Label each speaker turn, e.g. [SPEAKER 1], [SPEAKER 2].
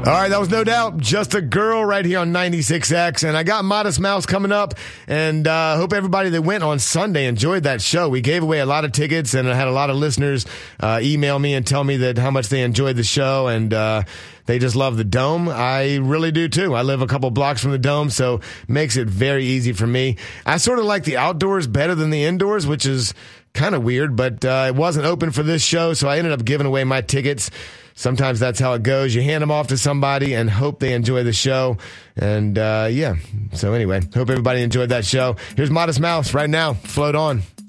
[SPEAKER 1] All right, that was No Doubt Just a Girl right here on 96X. And I got Modest Mouse coming up, and hope everybody that went on Sunday enjoyed that show. We gave away a lot of tickets, and I had a lot of listeners email me and tell me that how much they enjoyed the show, and they just love the Dome. I really do, too. I live a couple blocks from the Dome, so makes it very easy for me. I sort of like the outdoors better than the indoors, which is kind of weird, but it wasn't open for this show, so I ended up giving away my tickets. Sometimes that's how it goes. You hand them off to somebody and hope they enjoy the show. And, yeah. So anyway, hope everybody enjoyed that show. Here's Modest Mouse right now. Float on.